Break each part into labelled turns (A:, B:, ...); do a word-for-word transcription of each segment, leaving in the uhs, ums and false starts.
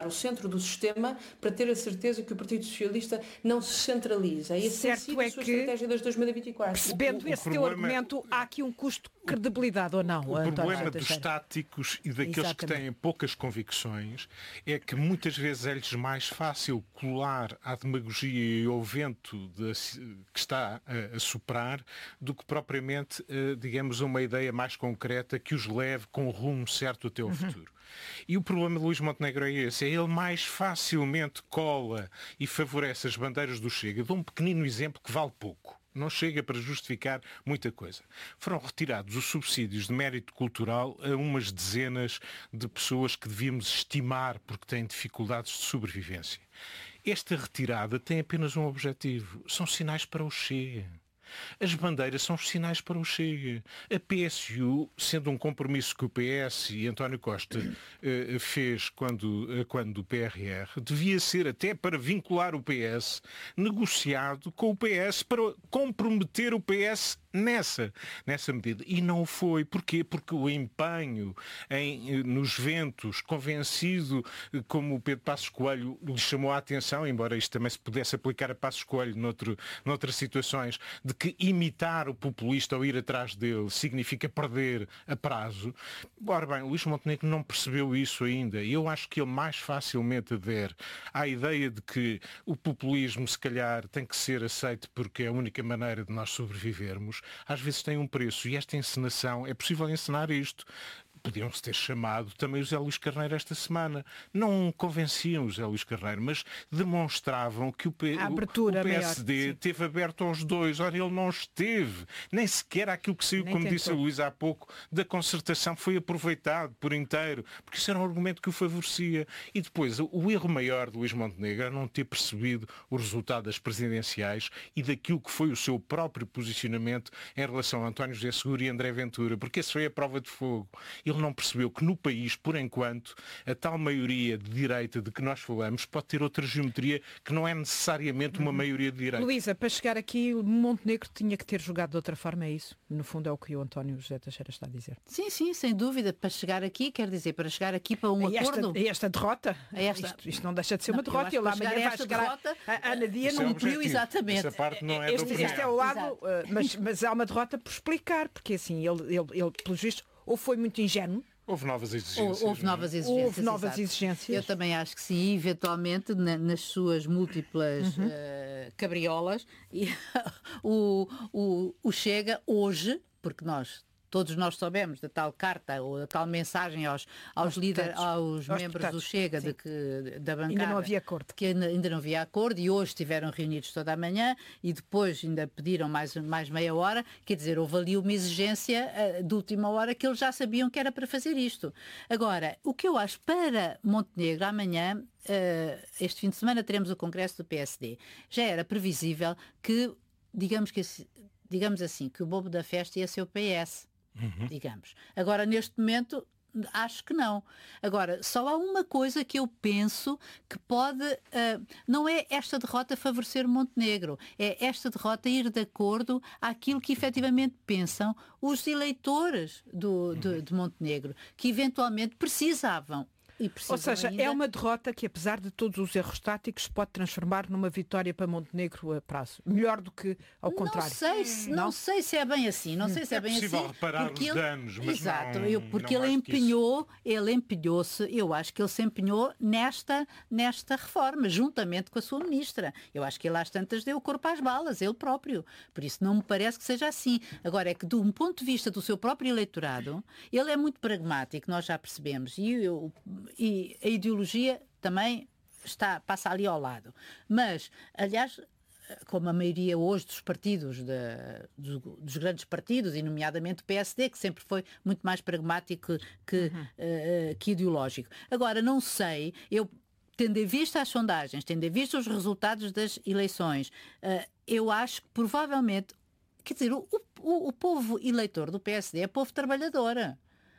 A: o centro do sistema para ter a certeza que o Partido Socialista não se centraliza. E essa
B: certo
A: é
B: é
A: a sua
B: que,
A: estratégia desde dois mil e vinte e quatro.
B: Percebendo
C: O- o
B: esse teu
C: problema-
B: argumento, há aqui um custo de credibilidade ou não,
C: O
B: António
C: problema
B: José
C: dos
B: Teixeira?
C: táticos e daqueles
B: Exatamente.
C: que têm poucas convicções é que muitas vezes é-lhes mais fácil colar à demagogia e ao vento de, que está a, a soprar do que propriamente, eh, digamos, uma ideia mais concreta que os leve com rumo certo até ao futuro. E o problema de Luís Montenegro é esse, é ele mais facilmente cola e favorece as bandeiras do Chega. Dou um pequenino exemplo que vale pouco. Não chega para justificar muita coisa. Foram retirados os subsídios de mérito cultural a umas dezenas de pessoas que devíamos estimar porque têm dificuldades de sobrevivência. Esta retirada tem apenas um objetivo. São sinais para o Chega. As bandeiras são os sinais para o Chega. A P S U, sendo um compromisso que o P S e António Costa eh, fez quando, eh, quando o P R R, devia ser até para vincular o P S, negociado com o P S para comprometer o P S nessa, nessa medida. E não o foi. Porquê? Porque o empenho em, nos ventos, convencido, como o Pedro Passos Coelho lhe chamou a atenção, embora isto também se pudesse aplicar a Passos Coelho noutro, noutras situações, de que imitar o populista ou ir atrás dele significa perder a prazo. Ora bem, Luís Montenegro não percebeu isso ainda. E eu acho que ele mais facilmente adere à ideia de que o populismo, se calhar, tem que ser aceito porque é a única maneira de nós sobrevivermos. Às vezes tem um preço e esta encenação, é possível encenar isto. Podiam-se ter chamado também o José Luís Carneiro esta semana. Não convenciam o José Luís Carneiro, mas demonstravam que o, P...
B: abertura
C: o P S D
B: maior,
C: esteve aberto aos dois. Ora, ele não esteve. Nem sequer aquilo que saiu,
B: Nem
C: como
B: tentou.
C: disse a Luísa há pouco, da concertação foi aproveitado por inteiro, porque isso era um argumento que o favorecia. E depois, o erro maior de Luís Montenegro é não ter percebido o resultado das presidenciais e daquilo que foi o seu próprio posicionamento em relação a António José Seguro e André Ventura, porque essa foi a prova de fogo. Ele não percebeu que no país, por enquanto, a tal maioria de direita de que nós falamos pode ter outra geometria que não é necessariamente uma maioria de direita.
B: Luísa, para chegar aqui, o Montenegro tinha que ter jogado de outra forma, é isso? No fundo é o que o António José Teixeira está a dizer.
D: Sim, sim, sem dúvida. Para chegar aqui, quer dizer, para chegar aqui para um
B: E esta,
D: acordo...
B: e esta derrota,
D: É esta-
B: Isto, isto não deixa de ser
D: Não,
B: uma
D: eu
B: derrota.
D: acho que
B: Ele
D: para
B: amanhã
D: chegar a
B: vai
D: esta
B: chegar
D: derrota,
B: a, a Ana Dia
C: Isso é
B: não
D: cumpriu
C: objetivo.
D: exatamente.
C: Essa parte não é
B: Este,
C: do
B: este é o lado,
D: Exato.
B: uh, mas, mas há uma derrota por explicar, porque assim, ele, ele, ele pelos vistos, ou foi muito ingênuo,
C: Houve novas
D: Hou-
C: exigências.
D: Houve
C: não é?
D: novas exigências.
B: Houve novas
D: exato.
B: exigências.
D: Eu também acho que sim, eventualmente, na- nas suas múltiplas
B: Uhum.
D: eh, cabriolas, e o, o, o Chega hoje, porque nós... Todos nós soubemos da tal carta ou da tal mensagem aos, aos líderes,
B: deputados.
D: aos,
B: Aos
D: membros
B: deputados,
D: do Chega,
B: sim.
D: de que, da bancada.
B: Ainda não havia acordo.
D: Que ainda, ainda não havia acordo e hoje estiveram reunidos toda a manhã e depois ainda pediram mais, mais meia hora. Quer dizer, houve ali uma exigência uh, de última hora que eles já sabiam que era para fazer isto. Agora, o que eu acho para Montenegro, amanhã, uh, este fim de semana, teremos o Congresso do P S D. Já era previsível que, digamos, que, digamos assim, que o bobo da festa ia ser o P S. Uhum. Digamos. Agora, neste momento, acho que não. Agora, só há uma coisa que eu penso que pode, uh, não é esta derrota favorecer Montenegro, é esta derrota ir de acordo àquilo que efetivamente pensam os eleitores do, de, de Montenegro, que eventualmente precisavam. E
B: ou seja,
D: ainda...
B: é uma derrota que, apesar de todos os erros táticos, se pode transformar numa vitória para Montenegro a prazo. Melhor do que ao contrário.
D: Não sei se, não? não sei se é bem assim. Não sei se é,
C: É
D: bem
C: possível
D: assim.
C: reparar os
D: ele...
C: danos, mas
D: Exato,
C: não-
D: eu, porque
C: não
D: ele
C: mais que
D: empenhou, ele empenhou-se, eu acho que ele se empenhou nesta, nesta reforma, juntamente com a sua ministra. Eu acho que ele às tantas deu o corpo às balas, ele próprio. Por isso não me parece que seja assim. Agora é que, de um ponto de vista do seu próprio eleitorado, ele é muito pragmático, nós já percebemos. E, eu, e a ideologia também está, passa ali ao lado. Mas, aliás, como a maioria hoje dos partidos, de, dos, dos grandes partidos, e nomeadamente o P S D, que sempre foi muito mais pragmático que, uhum. uh, que ideológico. Agora, não sei, eu, tendo em vista as sondagens, tendo em vista os resultados das eleições, uh, eu acho que provavelmente, quer dizer, o, o, o povo eleitor do P S D é povo trabalhador.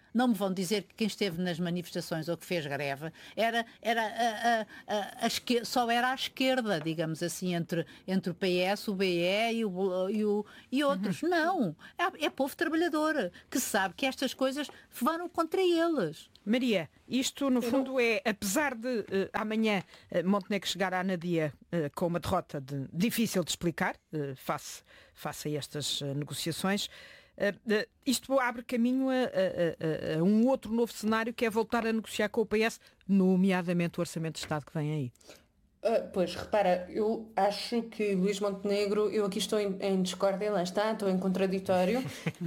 D: não me vão dizer que quem esteve nas manifestações ou que fez greve era, era a, a, a, a esquerda, só era à esquerda, digamos assim, entre, entre o P S, o B E e, o, e, o, e outros. Uhum. Não, é, é povo trabalhador que sabe que estas coisas vão contra eles.
B: Maria, isto no fundo é, apesar de uh, amanhã uh, Montenegro chegar à Anadia uh, com uma derrota de, difícil de explicar, uh, face, face a estas uh, negociações, uh, uh, isto abre caminho a, a, a, a um outro novo cenário, que é voltar a negociar com o P S, nomeadamente o Orçamento de Estado que vem aí.
A: Uh, pois, repara, eu acho que Luís Montenegro, eu aqui estou em, em discórdia, lá está, estou em contraditório.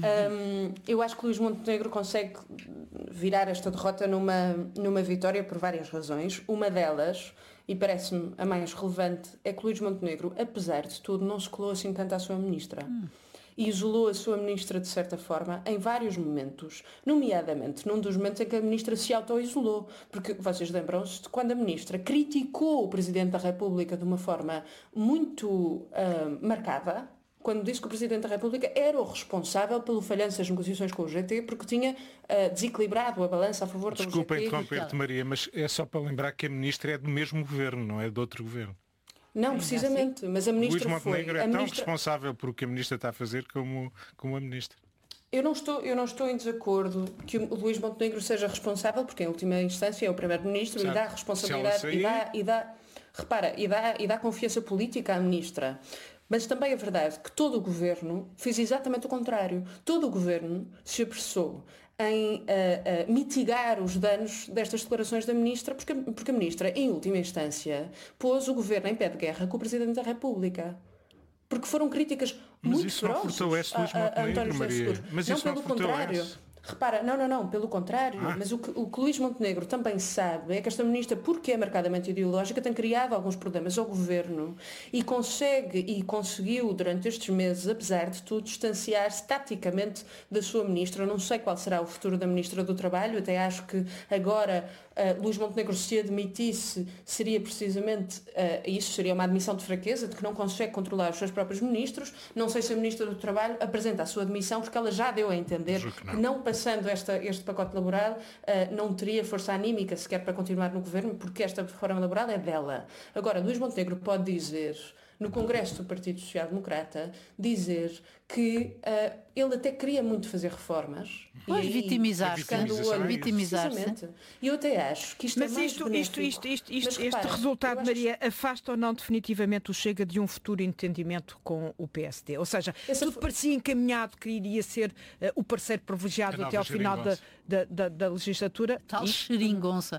A: um, eu acho que Luís Montenegro consegue virar esta derrota numa, numa vitória por várias razões. Uma delas, e parece-me a mais relevante, é que Luís Montenegro, apesar de tudo, não se colou assim tanto à sua ministra. Hum. E isolou a sua ministra, de certa forma, em vários momentos, nomeadamente num dos momentos em que a ministra se auto-isolou, porque vocês lembram-se de quando a ministra criticou o Presidente da República de uma forma muito uh, marcada, quando disse que o Presidente da República era o responsável pelo falhanço das negociações com o G T, porque tinha uh, desequilibrado a balança a favor do G T.
C: Desculpa interromper-te, Maria, mas é só para lembrar que a ministra é do mesmo governo, não é de outro governo.
A: Não, precisamente, mas a ministra
C: Luís Montenegro
A: foi...
C: é
A: a
C: tão
A: ministra...
C: responsável por o que a ministra está a fazer como, como a ministra.
A: Eu não, estou, eu não estou em desacordo que o Luís Montenegro seja responsável, porque em última instância é o Primeiro-Ministro e dá responsabilidade sair... e, dá, e dá, repara, e dá, e dá confiança política à ministra. Mas também é verdade que todo o governo fez exatamente o contrário. Todo o governo se apressou em uh, uh, mitigar os danos destas declarações da ministra, porque, porque a ministra, em última instância, pôs o governo em pé de guerra com o Presidente da República. Porque foram críticas
C: mas
A: muito
C: isso não fortalece Luís Montenegro, Maria. Mas
A: não,
C: isso
A: pelo
C: não
A: contrário. Repara, não, não, não, pelo contrário, ah. mas o que, o que Luís Montenegro também sabe é que esta ministra, porque é marcadamente ideológica, tem criado alguns problemas ao governo e consegue e conseguiu durante estes meses, apesar de tudo, distanciar-se taticamente da sua ministra. Eu não sei qual será o futuro da ministra do Trabalho, até acho que agora uh, Luís Montenegro se admitisse, seria precisamente, uh, isso seria uma admissão de fraqueza, de que não consegue controlar os seus próprios ministros. Não sei se a ministra do Trabalho apresenta a sua admissão, porque ela já deu a entender que não, que não passando esta, este pacote laboral, uh, não teria força anímica sequer para continuar no governo, porque esta reforma laboral é dela. Agora, Luís Montenegro pode dizer, no Congresso do Partido Social Democrata, dizer que uh, ele até queria muito fazer reformas.
D: Pois, vitimizar-se.
A: Vitimizar-se. E eu até acho que isto
B: mas
A: é mais
B: isto,
A: benéfico.
B: isto, isto, isto,
A: mas,
B: este
A: repara,
B: resultado, Maria, que... afasta ou não definitivamente o Chega de um futuro entendimento com o P S D? Ou seja, Essa tudo foi... parecia encaminhado que iria ser uh, o parceiro privilegiado até ao final da, da, da, da legislatura.
D: Tal xeringonça.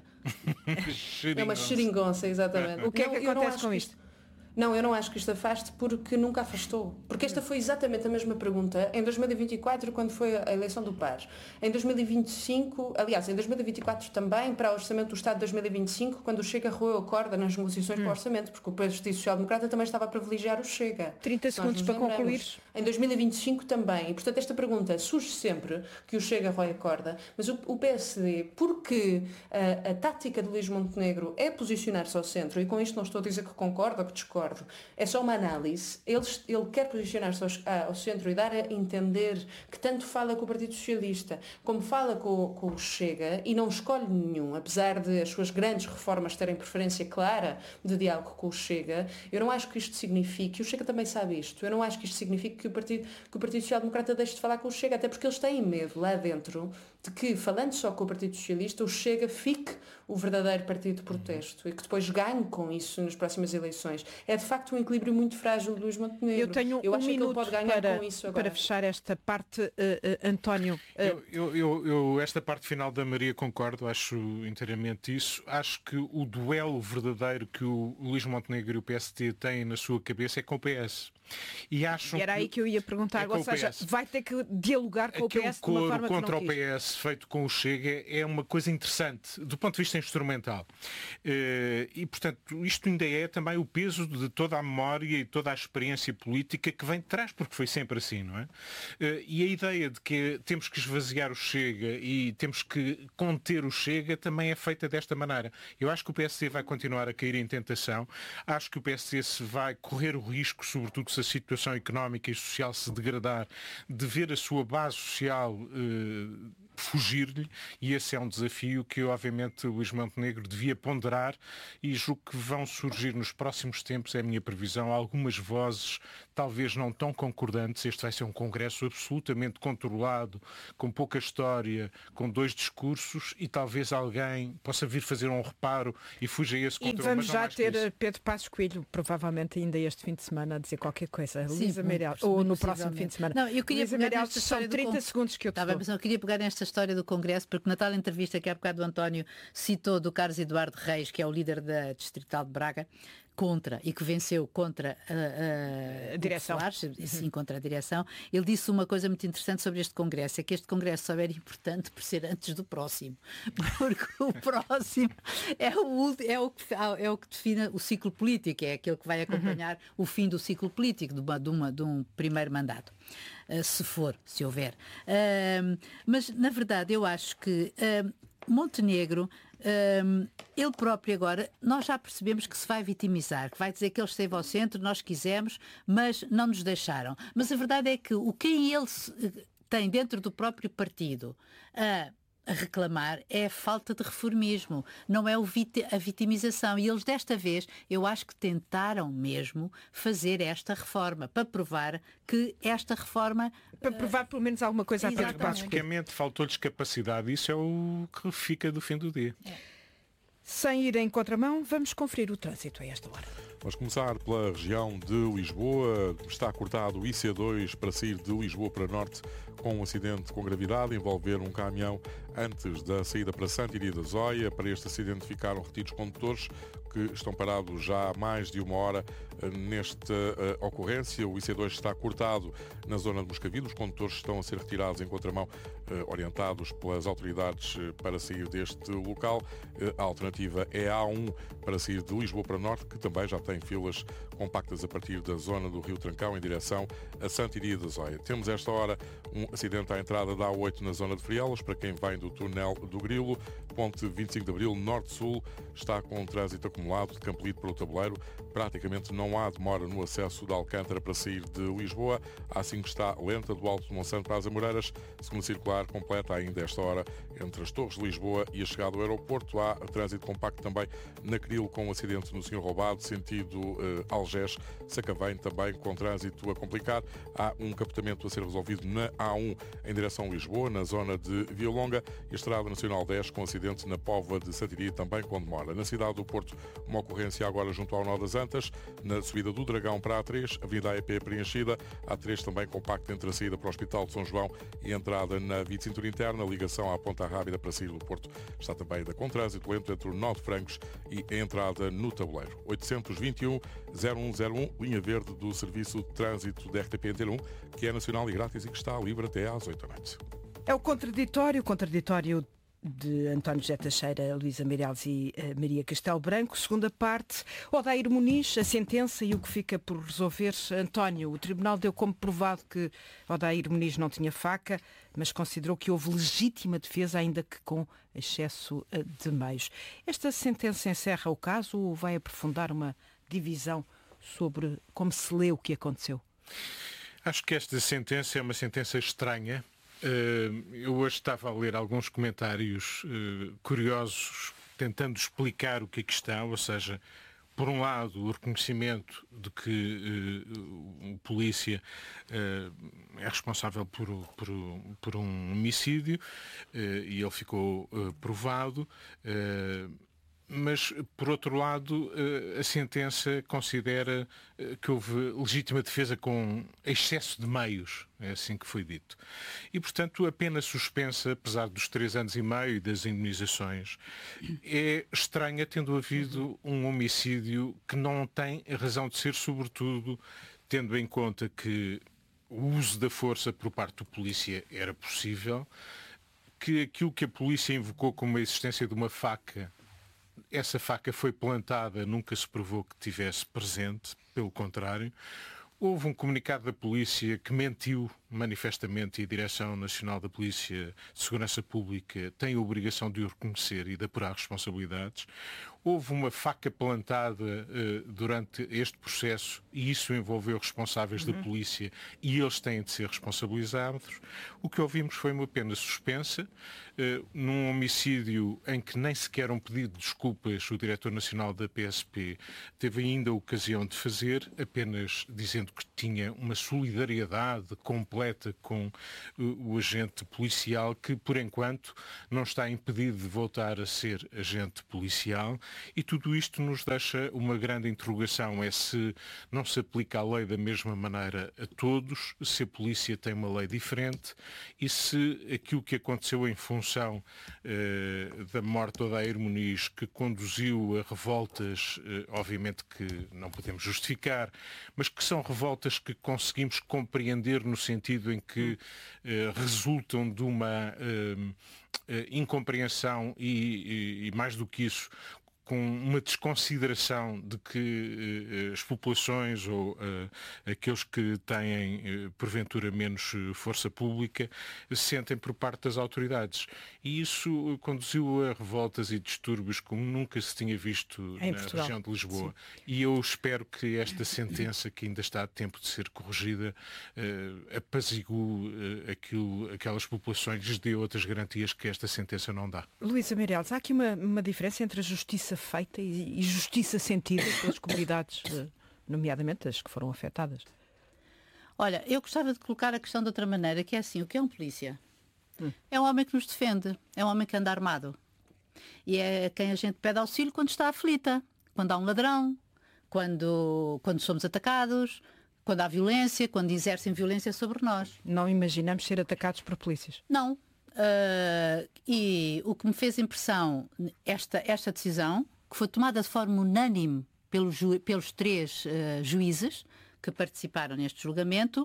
A: É uma xeringonça, exatamente.
B: O que é que
A: não,
B: acontece com isto?
A: Não, eu não acho que isto afaste porque nunca afastou. Porque esta foi exatamente a mesma pergunta em dois mil e vinte e quatro, quando foi a eleição do P A R. Em dois mil e vinte e cinco, aliás, em dois mil e vinte e quatro também, para o Orçamento do Estado de dois mil e vinte e cinco, quando o Chega roeu a corda nas negociações hum. para o Orçamento, porque o Partido Social Democrata também estava a privilegiar o Chega.
B: trinta segundos para concluir.
A: Em dois mil e vinte e cinco também. E, portanto, esta pergunta surge sempre que o Chega roe a corda, mas o, o P S D, porque a, a tática de Luís Montenegro é posicionar-se ao centro, e com isto não estou a dizer que concordo ou que discordo, é só uma análise. Ele, ele quer posicionar-se ao, ao centro e dar a entender que tanto fala com o Partido Socialista como fala com, com o Chega e não escolhe nenhum, apesar de as suas grandes reformas terem preferência clara de diálogo com o Chega. Eu não acho que isto signifique, o Chega também sabe isto, eu não acho que isto signifique que o Partido, que o Partido Social Democrata deixe de falar com o Chega, até porque eles têm medo lá dentro de que, falando só com o Partido Socialista, o Chega fique o verdadeiro partido de protesto e que depois ganhe com isso nas próximas eleições. É de facto um equilíbrio muito frágil de Luís Montenegro.
B: Eu tenho
A: eu
B: um
A: acho
B: minuto
A: que ele pode ganhar
B: para,
A: com isso agora.
B: para fechar esta parte, uh, uh, António. Uh...
C: Eu, eu, eu, eu, esta parte final da Maria concordo, acho inteiramente isso. Acho que o duelo verdadeiro que o Luís Montenegro e o P S D têm na sua cabeça é com o P S. E acham
B: Era
C: que
B: aí que eu ia perguntar,
C: é
B: ou seja, vai ter que dialogar com
C: Aquele
B: o P S de uma forma
C: contra
B: que não
C: o P S feito com o Chega é uma coisa interessante do ponto de vista instrumental. E, portanto, isto ainda é também o peso de toda a memória e toda a experiência política que vem de trás, porque foi sempre assim, não é? E a ideia de que temos que esvaziar o Chega e temos que conter o Chega também é feita desta maneira. Eu acho que o P S D vai continuar a cair em tentação. Acho que o P S D se vai correr o risco, sobretudo se a situação económica e social se degradar, de ver a sua base social eh, fugir-lhe, e esse é um desafio que obviamente Luís Montenegro devia ponderar, e julgo que vão surgir nos próximos tempos, é a minha previsão, algumas vozes talvez não tão concordantes. Este vai ser um congresso absolutamente controlado, com pouca história, com dois discursos, e talvez alguém possa vir fazer um reparo e fuja a esse controle.
B: E vamos
C: mas
B: já ter
C: disso.
B: Pedro Passos Coelho, provavelmente ainda este fim de semana, a dizer qualquer coisa.
D: Sim,
B: Luísa Meirelles, ou no próximo fim de semana.
D: Não, eu queria
B: Luísa
D: pegar
B: Meirelles,
D: nesta
B: são
D: história do
B: trinta
D: con-
B: segundos que eu te
D: Tá bem,
B: dou.
D: mas eu queria pegar nesta história do Congresso, porque na tal entrevista que há bocado o António citou do Carlos Eduardo Reis, que é o líder da Distrital de Braga, contra, e que venceu contra a, a,
B: A direção.
D: Soares, sim, contra a direção, ele disse uma coisa muito interessante sobre este Congresso, é que este Congresso só era importante por ser antes do próximo, porque o próximo é o, ulti- é o, que, é o que define o ciclo político, é aquele que vai acompanhar uhum. o fim do ciclo político, de, uma, de, uma, de um primeiro mandato. Uh, se for, se houver. Uh, mas, na verdade, eu acho que uh, Montenegro, um, ele próprio agora, nós já percebemos que se vai vitimizar, que vai dizer que ele esteve ao centro, nós quisemos, mas não nos deixaram. Mas a verdade é que o quem ele tem dentro do próprio partido a, a reclamar é a falta de reformismo, não é o vit- a vitimização. E eles desta vez, eu acho que tentaram mesmo fazer esta reforma, para provar que esta reforma...
B: Para provar pelo menos alguma coisa a Pedro Passos Coelho.
C: Praticamente faltou-lhes capacidade, isso é o que fica do fim do dia.
B: É. Sem ir em contramão, vamos conferir o trânsito a esta hora.
E: Vamos começar pela região de Lisboa. Está cortado o I C dois para sair de Lisboa para Norte, com um acidente com gravidade, envolver um caminhão antes da saída para Santa Iria da Zóia. Para este acidente ficaram retidos condutores que estão parados já há mais de uma hora nesta uh, ocorrência. O I C dois está cortado na zona de Moscavide. Os condutores estão a ser retirados em contramão, uh, orientados pelas autoridades uh, para sair deste local. Uh, a alternativa é a A um para sair de Lisboa para Norte, que também já tem filas compactas a partir da zona do Rio Trancão em direção a Santa Iria da Zóia. Temos esta hora um acidente à entrada da A oito na zona de Frielas, para quem vem do túnel do Grilo. Ponte vinte e cinco de Abril, Norte-Sul, está com um trânsito acumulado de Campolide para o Tabuleiro. Praticamente não há demora no acesso de Alcântara para sair de Lisboa. A cinco está lenta, do Alto de Monsanto para as Amoreiras. Segunda circular completa ainda esta hora entre as Torres de Lisboa e a chegada ao aeroporto. Há trânsito compacto também na Cril, com um acidente no Senhor Roubado, sentido uh, Algés, Sacavém, também com trânsito a complicar. Há um captamento a ser resolvido na A um em direção a Lisboa, na zona de Via Longa, e a Estrada Nacional dez com acidente na Póvoa de Santiria, também com demora. Na cidade do Porto, uma ocorrência agora junto ao Nó das Antas, na subida do Dragão para a A três, Avenida A E P preenchida, A três também compacto entre a saída para o Hospital de São João e a entrada na via de cintura interna, ligação à Ponta Rábida para sair do Porto. Está também ainda com trânsito lento entre o Nó de Francos e a entrada no Tabuleiro. oitocentos e vinte e um, zero um zero um, linha verde do Serviço de Trânsito da R T P Antena um, que é nacional e grátis e que está livre até às oito da noite.
B: É o contraditório, o contraditório de António José Teixeira, Luísa Meirelles e uh, Maria Castelo Branco. Segunda parte, Odair Muniz, a sentença e o que fica por resolver. António, o Tribunal deu como provado que Odair Muniz não tinha faca, mas considerou que houve legítima defesa, ainda que com excesso uh, de meios. Esta sentença encerra o caso ou vai aprofundar uma divisão sobre como se lê o que aconteceu?
C: Acho que esta sentença é uma sentença estranha. Eu hoje estava a ler alguns comentários curiosos tentando explicar o que aqui está, ou seja, por um lado o reconhecimento de que o polícia é responsável por, por, por um homicídio e ele ficou provado. Mas, por outro lado, a sentença considera que houve legítima defesa com excesso de meios, é assim que foi dito. E, portanto, a pena suspensa, apesar dos três anos e meio e das indemnizações, é estranha, tendo havido um homicídio que não tem razão de ser, sobretudo tendo em conta que o uso da força por parte do polícia era possível, que aquilo que a polícia invocou como a existência de uma faca, essa faca foi plantada, nunca se provou que tivesse presente, pelo contrário. Houve um comunicado da polícia que mentiu manifestamente e a Direção Nacional da Polícia de Segurança Pública tem a obrigação de o reconhecer e de apurar responsabilidades. houve uma faca plantada uh, durante este processo e isso envolveu responsáveis uhum. da polícia e eles têm de ser responsabilizados. O que ouvimos foi uma pena suspensa, uh, num homicídio em que nem sequer um pedido de desculpas o diretor nacional da P S P teve ainda a ocasião de fazer, apenas dizendo que tinha uma solidariedade completa com uh, o agente policial que, por enquanto, não está impedido de voltar a ser agente policial, e tudo isto nos deixa uma grande interrogação, é se não se aplica a lei da mesma maneira a todos, se a polícia tem uma lei diferente e se aquilo que aconteceu em função eh, da morte do Odair Muniz, que conduziu a revoltas, eh, obviamente que não podemos justificar, mas que são revoltas que conseguimos compreender no sentido em que eh, resultam de uma eh, incompreensão e, e, e mais do que isso, com uma desconsideração de que uh, as populações ou uh, aqueles que têm, uh, porventura, menos uh, força pública, sentem por parte das autoridades. E isso uh, conduziu a revoltas e distúrbios como nunca se tinha visto
B: em
C: na
B: Portugal.
C: Região de Lisboa.
B: Sim.
C: E eu espero que esta sentença, que ainda está a tempo de ser corrigida, uh, apazigue uh, aquilo, aquelas populações, lhes dê outras garantias que esta sentença não dá.
B: Luísa Meireles, há aqui uma, uma diferença entre a justiça feita e, e justiça sentida pelas comunidades, nomeadamente as que foram afetadas?
D: Olha, eu gostava de colocar a questão de outra maneira, que é assim, o que é um polícia? Hum. É um homem que nos defende, é um homem que anda armado. E é quem a gente pede auxílio quando está aflita, quando há um ladrão, quando, quando somos atacados, quando há violência, quando exercem violência sobre nós.
B: Não imaginamos ser atacados por polícias?
D: Não. Uh, e o que me fez impressão, esta, esta decisão, que foi tomada de forma unânime pelos, ju, pelos três uh, juízes que participaram neste julgamento,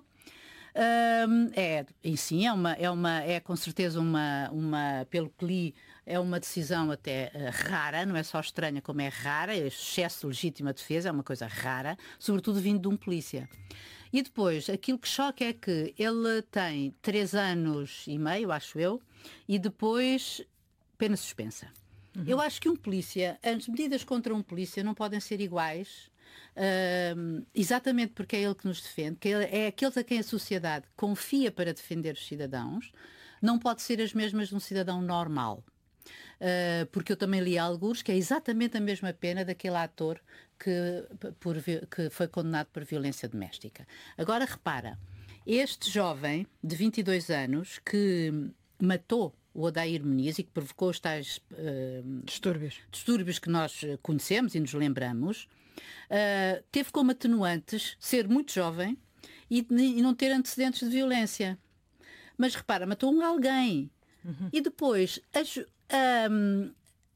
D: uh, é, em si, é, uma, é, uma, é com certeza uma, uma, pelo que li, é uma decisão até uh, rara, não é só estranha como é rara, é excesso de legítima defesa, é uma coisa rara, sobretudo vindo de um polícia. E depois, aquilo que choca é que ele tem três anos e meio, acho eu, e depois pena suspensa. Uhum. Eu acho que um polícia, as medidas contra um polícia não podem ser iguais, uh, exatamente porque é ele que nos defende, que é aquele a quem a sociedade confia para defender os cidadãos, não pode ser as mesmas de um cidadão normal. Uh, porque eu também li alguns que é exatamente a mesma pena daquele ator que, por, que foi condenado por violência doméstica. Agora repara, este jovem de vinte e dois anos que matou o Odair Muniz e que provocou os tais uh,
B: distúrbios.
D: distúrbios que nós conhecemos e nos lembramos, uh, teve como atenuantes ser muito jovem e, e não ter antecedentes de violência. Mas repara, matou um alguém. Uhum. E depois as, um,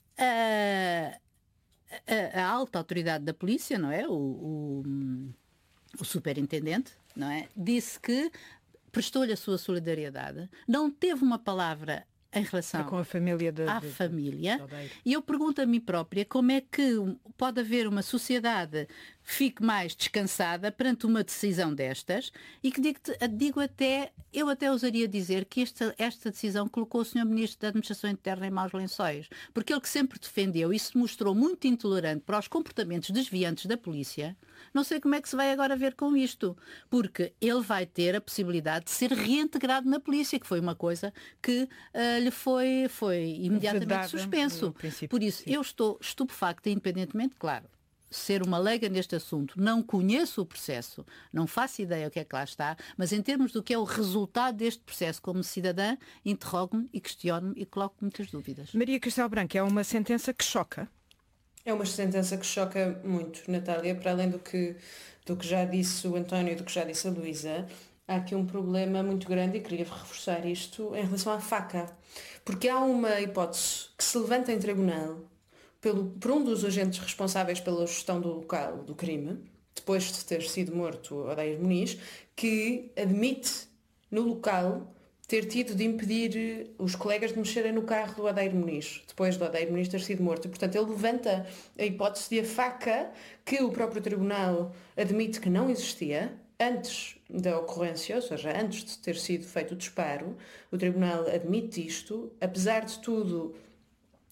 D: a, a, a alta autoridade da polícia, não é? O, o, o superintendente, não é? Disse que prestou-lhe a sua solidariedade, não teve uma palavra em relação
B: é com a família de,
D: à
B: de,
D: família.
B: De, de
D: e eu pergunto a mim própria como é que pode haver uma sociedade fique mais descansada perante uma decisão destas e que digo, digo até, eu até ousaria dizer que esta, esta decisão colocou o senhor Ministro da Administração Interna em maus lençóis, porque ele que sempre defendeu e se mostrou muito intolerante para os comportamentos desviantes da polícia, não sei como é que se vai agora ver com isto, porque ele vai ter a possibilidade de ser reintegrado na polícia, que foi uma coisa que uh, lhe foi, foi imediatamente Verdade, suspenso. Por isso, eu estou estupefacta, independentemente, claro, ser uma leiga neste assunto, não conheço o processo, não faço ideia o que é que lá está, mas em termos do que é o resultado deste processo como cidadã, interrogo-me e questiono-me e coloco muitas dúvidas.
B: Maria Castelo Branco, é uma sentença que choca?
A: É uma sentença que choca muito, Natália, para além do que, do que já disse o António e do que já disse a Luísa, há aqui um problema muito grande e queria reforçar isto em relação à faca, porque há uma hipótese que se levanta em tribunal Pelo, por um dos agentes responsáveis pela gestão do local do crime, depois de ter sido morto Odair Muniz, que admite no local ter tido de impedir os colegas de mexerem no carro do Odair Muniz, depois do Odair Muniz ter sido morto. E, portanto, ele levanta a hipótese de a faca, que o próprio tribunal admite que não existia, antes da ocorrência, ou seja, antes de ter sido feito o disparo, o tribunal admite isto, apesar de tudo.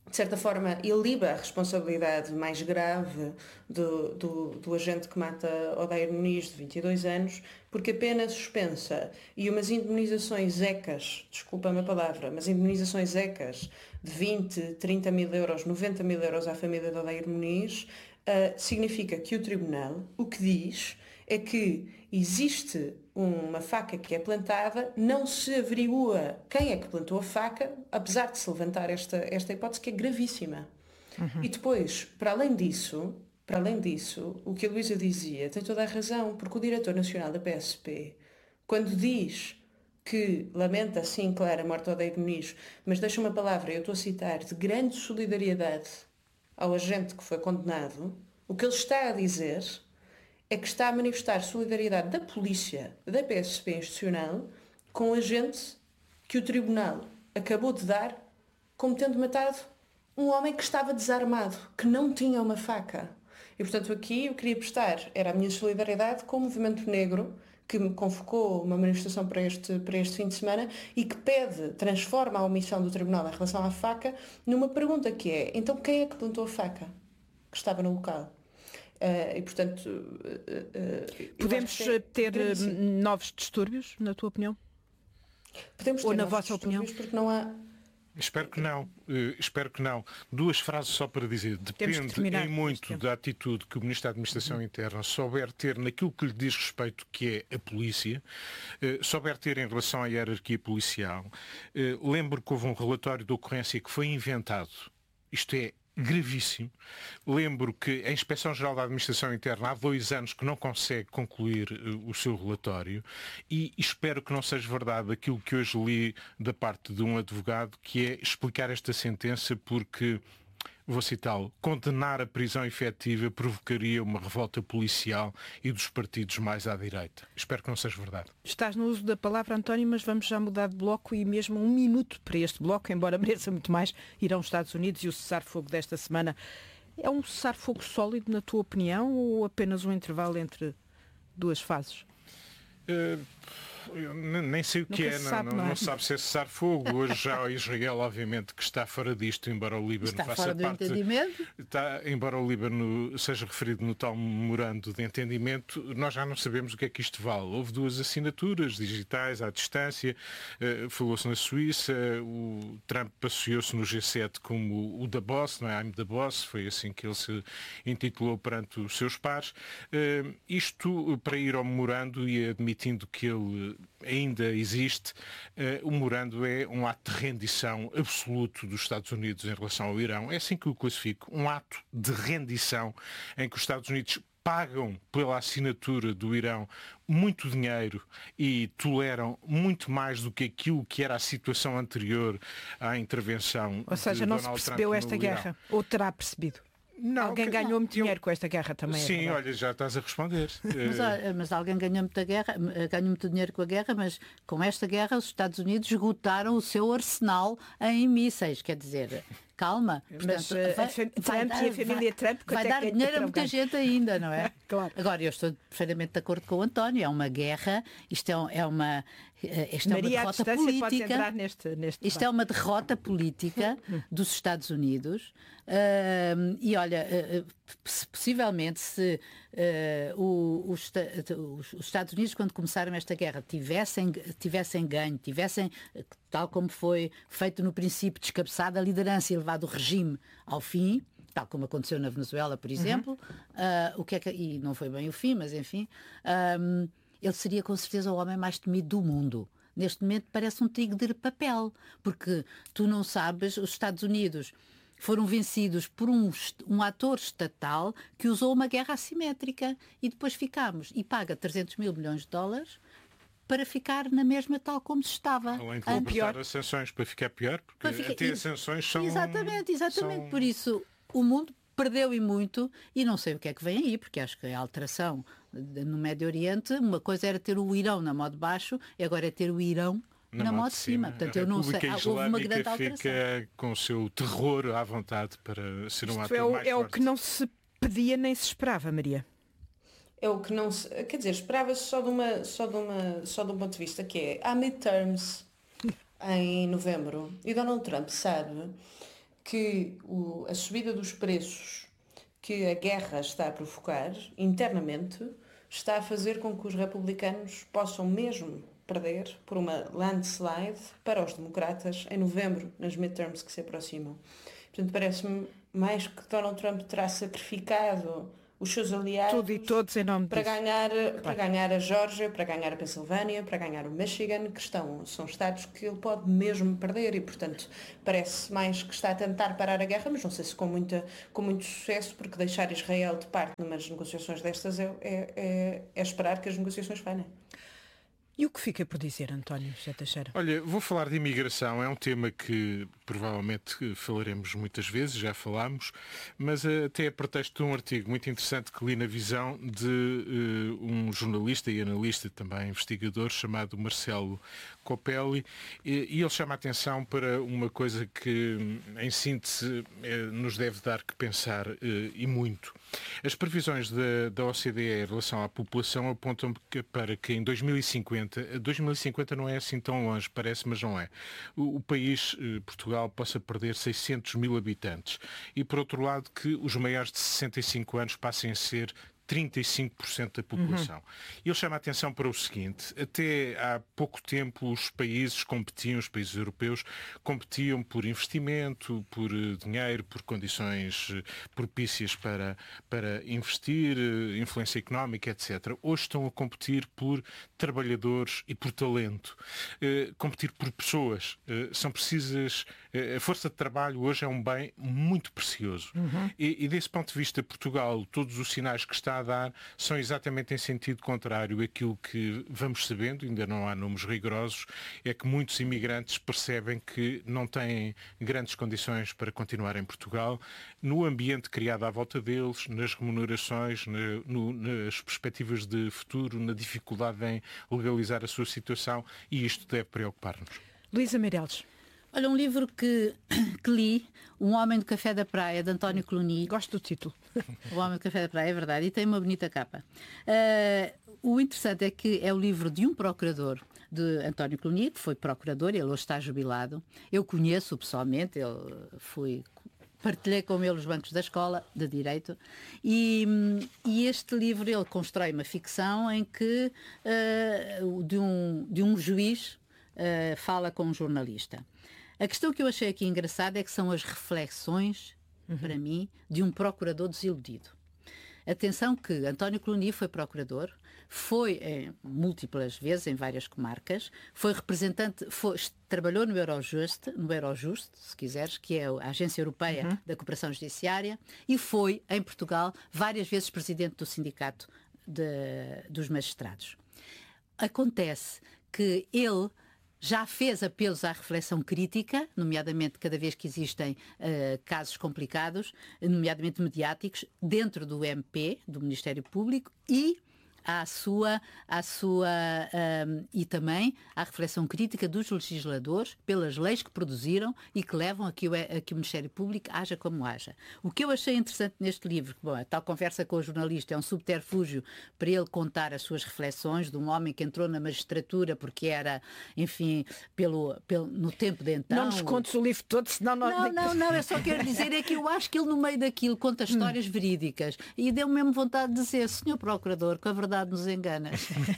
A: de certa forma, iliba a responsabilidade mais grave do, do, do agente que mata Odair Muniz, de vinte e dois anos, porque a pena suspensa e umas indemnizações ecas, desculpa-me a palavra, mas indemnizações ecas de vinte, trinta mil euros, noventa mil euros à família de Odair Muniz, uh, significa que o Tribunal o que diz é que existe uma faca que é plantada, não se averigua quem é que plantou a faca, apesar de se levantar esta, esta hipótese que é gravíssima. Uhum. E depois, para além disso, para além disso, o que a Luísa dizia tem toda a razão, porque o diretor nacional da P S P, quando diz que lamenta, sim, claro, a morte de Odair Muniz, mas deixa uma palavra, eu estou a citar, de grande solidariedade ao agente que foi condenado, o que ele está a dizer é que está a manifestar solidariedade da polícia, da P S P institucional, com o agente que o tribunal acabou de dar como tendo matado um homem que estava desarmado, que não tinha uma faca. E, portanto, aqui eu queria prestar, era a minha solidariedade com o movimento negro, que me convocou uma manifestação para este, para este fim de semana e que pede, transforma a omissão do tribunal em relação à faca numa pergunta que é, então quem é que plantou a faca que estava no local? Uh, e, portanto, uh, uh,
B: podemos é ter novos distúrbios, na tua opinião?
A: Podemos ter
B: Ou na
A: novos
B: vossa opinião?
A: Porque não há...
C: Espero que não, uh, espero que não. Duas frases só para dizer. Depende em muito da atitude que o Ministro da Administração uhum. Interna souber ter naquilo que lhe diz respeito, que é a polícia, uh, souber ter em relação à hierarquia policial. Uh, lembro que houve um relatório de ocorrência que foi inventado. Isto é gravíssimo. Lembro que a Inspeção-Geral da Administração Interna há dois anos que não consegue concluir uh, o seu relatório e espero que não seja verdade aquilo que hoje li da parte de um advogado, que é explicar esta sentença porque, vou citá-lo, condenar a prisão efetiva provocaria uma revolta policial e dos partidos mais à direita. Espero que não seja verdade.
B: Estás no uso da palavra, António, mas vamos já mudar de bloco e mesmo um minuto para este bloco, embora mereça muito mais, irão os Estados Unidos e o cessar-fogo desta semana. É um cessar-fogo sólido, na tua opinião, ou apenas um intervalo entre duas fases?
C: Uh... Eu nem sei o que
B: Nunca
C: é,
B: se
C: não,
B: sabe,
C: não,
B: não é?
C: não sabe se é cessar-fogo. Hoje já o Israel, obviamente, que está fora disto, embora o Líbano
D: está
C: faça
D: fora do
C: parte.
D: Entendimento?
C: Está, embora o Líbano seja referido no tal memorando de entendimento, nós já não sabemos o que é que isto vale. Houve duas assinaturas digitais à distância, uh, falou-se na Suíça, o Trump passeou-se no G sete como o da Boss, não é? I'm the Boss, foi assim que ele se intitulou perante os seus pares. Uh, isto para ir ao memorando e admitindo que ele ainda existe, uh, o memorando é um ato de rendição absoluto dos Estados Unidos em relação ao Irão. É assim que o classifico, um ato de rendição em que os Estados Unidos pagam pela assinatura do Irão muito dinheiro e toleram muito mais do que aquilo que era a situação anterior à intervenção.
B: Ou seja, não se percebeu esta guerra, ou terá percebido? Não, alguém que, ganhou muito eu... dinheiro com esta guerra também.
C: Sim,
B: é
C: olha, já estás a responder.
D: Mas, mas alguém ganhou muita guerra, ganhou muito dinheiro com a guerra, mas com esta guerra os Estados Unidos esgotaram o seu arsenal em mísseis, quer dizer, calma.
B: Mas
D: Portanto,
B: uh, vai, a Trump vai dar, e a família Trump
D: vai, vai dar
B: é
D: dinheiro a muita gente ainda, não é?
B: Claro.
D: Agora, eu estou perfeitamente de acordo com o António, é uma guerra, isto é, é uma... Esta
B: Maria,
D: é uma derrota política.
B: Neste, neste
D: Isto é uma derrota política dos Estados Unidos. Uh, e olha, uh, possivelmente se uh, o, os, os Estados Unidos, quando começaram esta guerra, tivessem, tivessem ganho, tivessem, tal como foi feito no princípio, descabeçado a liderança e levado o regime ao fim, tal como aconteceu na Venezuela, por exemplo, uhum. uh, o que é que, e não foi bem o fim, mas enfim, um, ele seria com certeza o homem mais temido do mundo. Neste momento parece um tigre de papel, porque tu não sabes, os Estados Unidos foram vencidos por um, um ator estatal que usou uma guerra assimétrica e depois ficámos, e paga trezentos mil milhões de dólares para ficar na mesma tal como se estava.
C: Além de libertar as sanções para ficar pior, porque ficar... até as sanções são...
D: Exatamente, exatamente,
C: são...
D: por isso o mundo perdeu e muito, e não sei o que é que vem aí, porque acho que a alteração no Médio Oriente, uma coisa era ter o Irão na modo baixo e agora é ter o Irão na, na modo de cima. cima. Portanto, eu não sei, houve uma grande alteração.
C: Fica com o seu terror à vontade para ser um ator
B: é o,
C: mais
B: é
C: forte.
B: O que não se pedia nem se esperava, Maria.
A: É o que não se... Quer dizer, esperava-se só de, uma, só, de uma, só de um ponto de vista que é, há midterms em novembro e Donald Trump sabe que o, a subida dos preços que a guerra está a provocar internamente está a fazer com que os republicanos possam mesmo perder por uma landslide para os democratas em novembro, nas midterms que se aproximam. Portanto, parece-me mais que Donald Trump terá sacrificado os seus aliados
B: Tudo e todos em nome
A: para
B: disso.
A: ganhar,
B: Claro.
A: para ganhar a Geórgia, para ganhar a Pensilvânia, para ganhar o Michigan, que estão, são estados que ele pode mesmo perder e, portanto, parece mais que está a tentar parar a guerra, mas não sei se com, muita, com muito sucesso, porque deixar Israel de parte numas negociações destas é, é, é, é esperar que as negociações falhem.
B: E o que fica por dizer, António José Teixeira?
C: Olha, vou falar de imigração. É um tema que provavelmente falaremos muitas vezes, já falámos, mas até a pretexto de um artigo muito interessante que li na Visão de uh, um jornalista e analista, também investigador, chamado Marcelo Copelli, e, e ele chama a atenção para uma coisa que, em síntese, eh, nos deve dar que pensar eh, e muito. As previsões da, da O C D E em relação à população apontam que, para que em dois mil e cinquenta, dois mil e cinquenta não é assim tão longe, parece, mas não é, o, o país, eh, Portugal, possa perder seiscentos mil habitantes e, por outro lado, que os maiores de sessenta e cinco anos passem a ser trinta e cinco por cento da população. Uhum. Ele chama a atenção para o seguinte: até há pouco tempo os países competiam, os países europeus competiam por investimento, por dinheiro, por condições propícias para, para investir, influência económica, etcétera. Hoje estão a competir por trabalhadores e por talento, eh, competir por pessoas. Eh, são precisas, eh, a força de trabalho hoje é um bem muito precioso. Uhum. E, e desse ponto de vista, Portugal, todos os sinais que está a dar são exatamente em sentido contrário. Aquilo que vamos sabendo, ainda não há números rigorosos, é que muitos imigrantes percebem que não têm grandes condições para continuar em Portugal, no ambiente criado à volta deles, nas remunerações, na, no, nas perspectivas de futuro, na dificuldade em legalizar a sua situação, e isto deve preocupar-nos.
B: Luísa Meireles.
D: Olha, um livro que, que li, Um Homem do Café da Praia, de António Cluny.
B: Gosto do título.
D: O Homem do Café da Praia, é verdade, e tem uma bonita capa. Uh, o interessante é que é o livro de um procurador, de António Cluny, que foi procurador, ele hoje está jubilado. Eu conheço pessoalmente, ele fui... partilhei com ele os bancos da escola de Direito e, e este livro ele constrói uma ficção em que uh, de, um, de um juiz uh, fala com um jornalista. A questão que eu achei aqui engraçada é que são as reflexões, uhum. para mim, de um procurador desiludido. Atenção que António Cluny foi procurador, foi em múltiplas vezes em várias comarcas, foi representante, foi, trabalhou no Eurojust, no Eurojust, se quiseres, que é a Agência Europeia uhum. da Cooperação Judiciária, e foi, em Portugal, várias vezes presidente do Sindicato de, dos Magistrados. Acontece que ele já fez apelos à reflexão crítica, nomeadamente cada vez que existem uh, casos complicados, nomeadamente mediáticos, dentro do M P, do Ministério Público, e à sua, à sua um, e também à reflexão crítica dos legisladores pelas leis que produziram e que levam a que o, a que o Ministério Público haja como haja. O que eu achei interessante neste livro, bom, a tal conversa com o jornalista é um subterfúgio para ele contar as suas reflexões de um homem que entrou na magistratura porque era, enfim, pelo, pelo, no tempo de então...
B: Não nos contes o livro todo, senão... Nós...
D: Não, não, não, eu só quero dizer é que eu acho que ele no meio daquilo conta histórias hum. verídicas e deu-me mesmo vontade de dizer, senhor Procurador, com a verdade nos engana.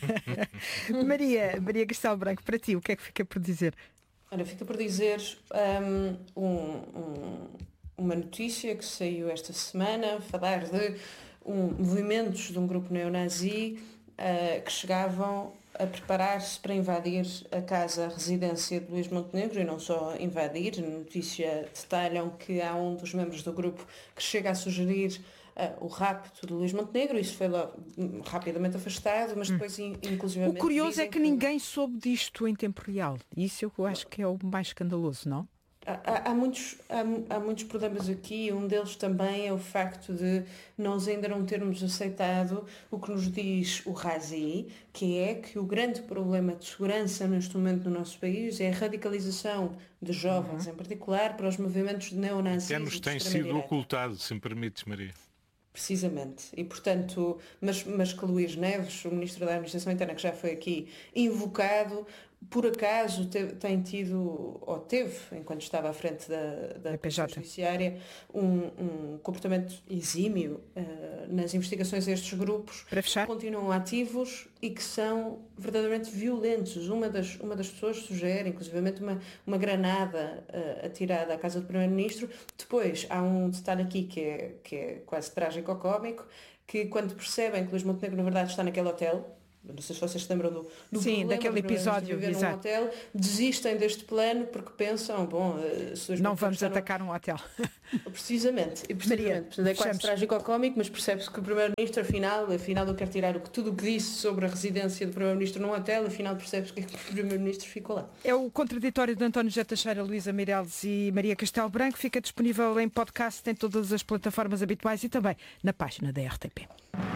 B: Maria, Maria Cristal Branco, para ti, o que é que fica por dizer?
A: Olha, fica por dizer um, um, uma notícia que saiu esta semana, falar de um, movimentos de um grupo neonazi uh, que chegavam a preparar-se para invadir a casa, a residência de Luís Montenegro, e não só invadir, a notícia detalham que há um dos membros do grupo que chega a sugerir Uh, o rapto de Luís Montenegro, isso foi logo, um, rapidamente afastado, mas depois hum. inclusivamente...
B: O curioso é que, que ninguém soube disto em tempo real. Isso eu acho que é o mais escandaloso, não?
A: Há, há, há, muitos, há, há muitos problemas aqui, um deles também é o facto de nós ainda não termos aceitado o que nos diz o Razi, que é que o grande problema de segurança neste momento no nosso país é a radicalização de jovens, uhum. em particular, para os movimentos de neonazis.
C: Até nos tem sido ocultado, se me permites, Maria.
A: Precisamente. E, portanto, mas, mas que Luís Neves, o Ministro da Administração Interna, que já foi aqui invocado, por acaso teve, tem tido, ou teve, enquanto estava à frente da, da Polícia Judiciária, um, um comportamento exímio uh, nas investigações a estes grupos, que continuam ativos e que são verdadeiramente violentos. Uma das, uma das pessoas sugere, inclusivamente, uma, uma granada uh, atirada à casa do Primeiro-Ministro. Depois, há um detalhe aqui que é, que é quase trágico-cómico, que quando percebem que Luís Montenegro, na verdade, está naquele hotel, não sei se vocês se lembram do, do
B: Sim, daquele episódio,
A: de viver num hotel, desistem deste plano porque pensam, bom, se
B: não vamos estaram... atacar um hotel.
A: Precisamente, e precisamente. Portanto, é quase trágico-cómico, mas percebe-se que o Primeiro-Ministro, afinal, afinal eu quero tirar o que, tudo o que disse sobre a residência do Primeiro-Ministro num hotel, afinal percebe-se que o Primeiro-Ministro ficou lá.
B: É o contraditório de António José Teixeira, Luísa Meireles e Maria Castelo Branco. Fica disponível em podcast em todas as plataformas habituais e também na página da R T P.